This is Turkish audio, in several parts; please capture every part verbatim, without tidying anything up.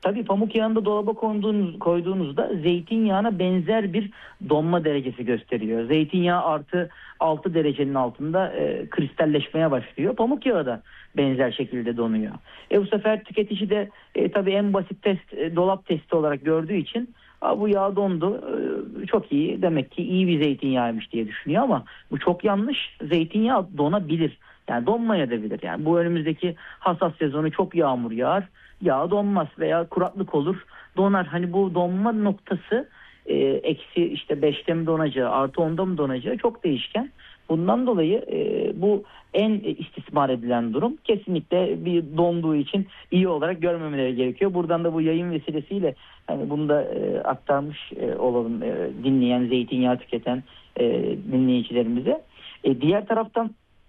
Tabii pamuk yağını da dolaba koyduğunuz, koyduğunuzda zeytinyağına benzer bir donma derecesi gösteriyor. Zeytinyağı artı altı derecenin altında e, kristalleşmeye başlıyor. Pamuk yağı da benzer şekilde donuyor. E bu sefer tüketici de e, tabii en basit test e, dolap testi olarak gördüğü için bu yağ dondu, e, çok iyi, demek ki iyi bir zeytinyağıymış diye düşünüyor ama bu çok yanlış. Zeytinyağı donabilir. Yani donmayabilir. Yani bu önümüzdeki hasat sezonu çok yağmur yağar. Yağ donmaz veya kuraklık olur, donar. Hani bu donma noktası e, eksi işte beşte mi donacağı, artı onda mı donacağı çok değişken. Bundan dolayı e, bu en istismar edilen durum. Kesinlikle bir donduğu için iyi olarak görmemeleri gerekiyor. Buradan da bu yayın vesilesiyle hani bunu da e, aktarmış e, olalım e, dinleyen, zeytinyağı tüketen e, dinleyicilerimize. E, diğer taraftan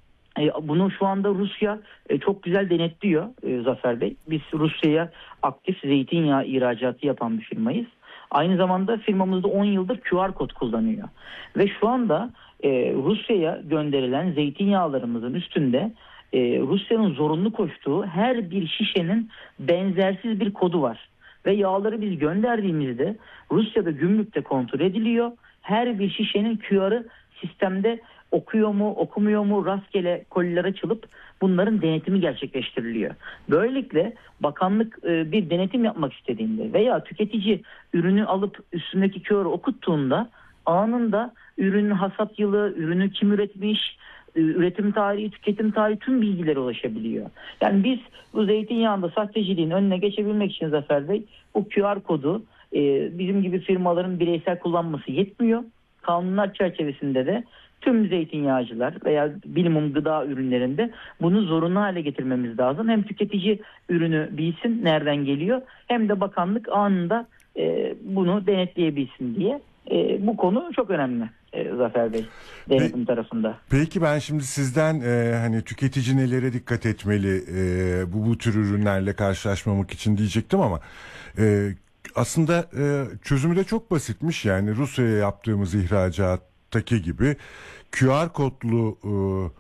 bunu şu anda Rusya çok güzel denetliyor Zafer Bey. Biz Rusya'ya aktif zeytinyağı ihracatı yapan bir firmayız. Aynı zamanda firmamızda on yıldır Q R kod kullanıyor. Ve şu anda Rusya'ya gönderilen zeytinyağlarımızın üstünde Rusya'nın zorunlu koştuğu her bir şişenin benzersiz bir kodu var. Ve yağları biz gönderdiğimizde Rusya'da gümrükte kontrol ediliyor. Her bir şişenin Q R'ı sistemde okuyor mu, okumuyor mu, rastgele koliler açılıp bunların denetimi gerçekleştiriliyor. Böylelikle bakanlık e, bir denetim yapmak istediğinde veya tüketici ürünü alıp üstündeki Q R'ı okuttuğunda anında ürünün hasat yılı, ürünü kim üretmiş, üretim tarihi, tüketim tarihi tüm bilgilere ulaşabiliyor. Yani biz bu zeytinyağında sahteciliğin önüne geçebilmek için Zafer Bey bu Q R kodu e, bizim gibi firmaların bireysel kullanması yetmiyor. Kanunlar çerçevesinde de tüm zeytinyağcılar veya minimum gıda ürünlerinde bunu zorunlu hale getirmemiz lazım. Hem tüketici ürünü bilsin nereden geliyor, hem de bakanlık anında e, bunu denetleyebilsin diye. E, bu konu çok önemli e, Zafer Bey denetim Pe- tarafında. Peki ben şimdi sizden e, hani tüketici nelere dikkat etmeli e, bu bu tür ürünlerle karşılaşmamak için diyecektim ama e, aslında e, çözümü de çok basitmiş. Yani Rusya'ya yaptığımız ihracattaki gibi Q R kodlu e,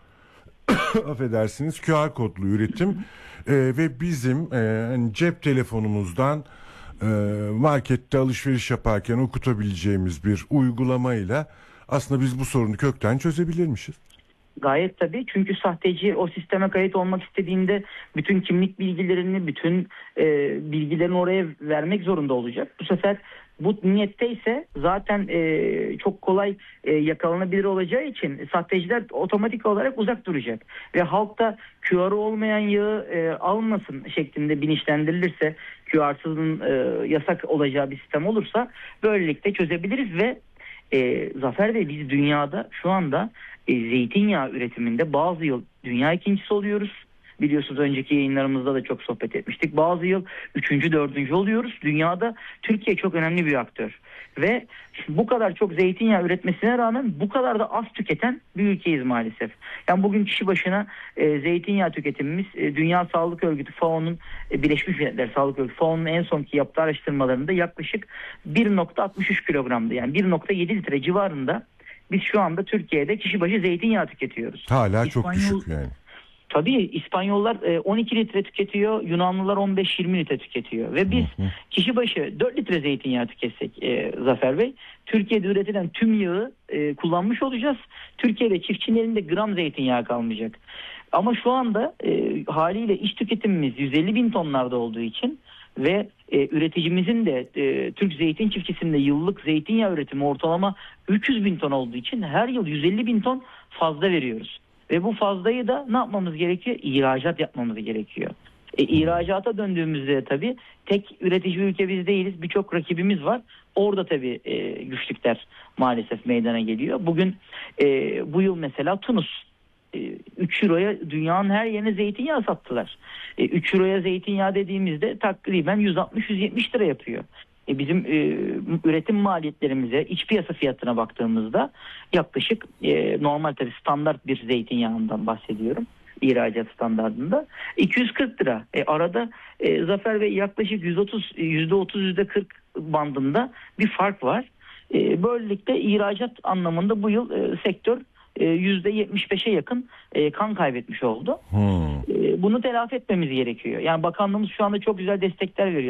affedersiniz Q R kodlu üretim e, ve bizim e, hani cep telefonumuzdan e, markette alışveriş yaparken okutabileceğimiz bir uygulamayla aslında biz bu sorunu kökten çözebilirmişiz. Gayet tabii, çünkü sahteci o sisteme kayıt olmak istediğinde bütün kimlik bilgilerini, bütün e, bilgilerini oraya vermek zorunda olacak. Bu sefer bu niyette ise zaten e, çok kolay e, yakalanabilir olacağı için sahteciler otomatik olarak uzak duracak. Ve halk da Q R'ı olmayan yağı e, almasın şeklinde bilinçlendirilirse, Q R'sızın e, yasak olacağı bir sistem olursa böylelikle çözebiliriz ve e, Zafer Bey, biz dünyada şu anda e, zeytinyağı üretiminde bazı yıl dünya ikincisi oluyoruz. Biliyorsunuz önceki yayınlarımızda da çok sohbet etmiştik. Bazı yıl üçüncü, dördüncü oluyoruz. Dünyada Türkiye çok önemli bir aktör. Ve bu kadar çok zeytinyağı üretmesine rağmen bu kadar da az tüketen bir ülkeyiz maalesef. Yani bugün kişi başına e, zeytinyağı tüketimimiz e, Dünya Sağlık Örgütü F A O'nun e, Birleşmiş Milletler Sağlık Örgütü F A O'nun en sonki yaptığı araştırmalarında yaklaşık bir nokta altmış üç kilogramdı. Yani bir nokta yedi litre civarında biz şu anda Türkiye'de kişi başı zeytinyağı tüketiyoruz. Hala çok İspanyol... düşük yani. Tabii İspanyollar on iki litre tüketiyor, Yunanlılar on beş yirmi litre tüketiyor. Ve biz hı hı. kişi başı dört litre zeytinyağı tüketsek e, Zafer Bey, Türkiye'de üretilen tüm yağı e, kullanmış olacağız. Türkiye'de çiftçinin elinde gram zeytinyağı kalmayacak. Ama şu anda e, haliyle iç tüketimimiz yüz elli bin tonlarda olduğu için ve e, üreticimizin de e, Türk zeytin çiftçisinde yıllık zeytinyağı üretimi ortalama üç yüz bin ton olduğu için her yıl yüz elli bin ton fazla veriyoruz. Ve bu fazlayı da ne yapmamız gerekiyor? İhracat yapmamız gerekiyor. E, ihracata döndüğümüzde tabii tek üretici ülke biz değiliz. Birçok rakibimiz var. Orada tabii e, güçlükler maalesef meydana geliyor. Bugün e, bu yıl mesela Tunus e, üç euroya dünyanın her yerine zeytinyağı sattılar. E, üç euroya zeytinyağı dediğimizde takriben yüz altmış yüz yetmiş lira yapıyor. E bizim e, üretim maliyetlerimize, iç piyasa fiyatına baktığımızda yaklaşık e, normal tabii standart bir zeytinyağından bahsediyorum. İhracat standartında iki yüz kırk lira. E, arada e, Zafer Bey yaklaşık yüz otuz yüzde otuz yüzde kırk bandında bir fark var. E, böylelikle ihracat anlamında bu yıl e, sektör e, yüzde yetmiş beşe yakın e, kan kaybetmiş oldu. Hmm. E, bunu telafi etmemiz gerekiyor. Yani bakanlığımız şu anda çok güzel destekler veriyor.